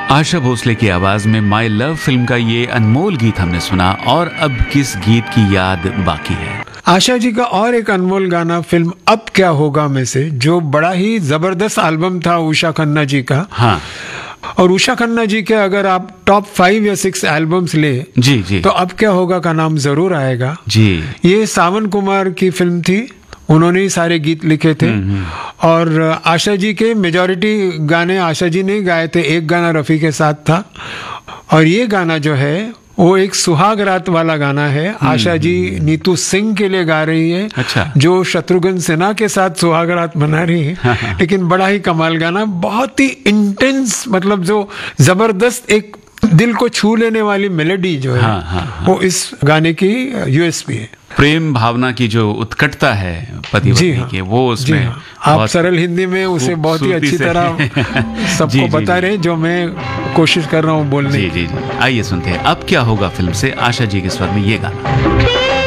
आशा भोसले की आवाज में माय लव फिल्म का ये अनमोल गीत हमने सुना। और अब किस गीत की याद बाकी है? आशा जी का और एक अनमोल गाना फिल्म अब क्या होगा में से, जो बड़ा ही जबरदस्त एल्बम था उषा खन्ना जी का। हाँ। और उषा खन्ना जी के अगर आप टॉप 5 या 6 एल्बम्स ले जी जी, तो अब क्या होगा का नाम जरूर आएगा जी। ये सावन कुमार की फिल्म थी, उन्होंने ही सारे गीत लिखे थे। और आशा जी के मेजॉरिटी गाने आशा जी ने गाए थे, एक गाना रफ़ी के साथ था। और ये गाना जो है वो एक सुहाग रात वाला गाना है। आशा जी नीतू सिंह के लिए गा रही है। अच्छा। जो शत्रुघ्न सिन्हा के साथ सुहाग रात मना रही है। लेकिन बड़ा ही कमाल गाना, बहुत ही इंटेंस, मतलब जो जबरदस्त एक दिल को छू लेने वाली मेलोडी जो है, वो इस गाने की यूएसपी है। प्रेम भावना की जो उत्कटता है पति पत्नी की, वो उसमें आप सरल हिंदी में उसे बहुत ही अच्छी तरह सबको बता रहे, जो मैं कोशिश कर रहा हूँ बोलने। जी जी जी, आइए सुनते हैं अब क्या होगा फिल्म से आशा जी के स्वर में ये गाना।